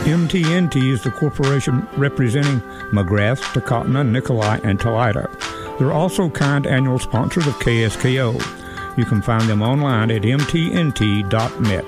MTNT is the corporation representing McGrath, Takotna, Nikolai, and Talita. They're also kind annual sponsors of KSKO. You can find them online at mtnt.net.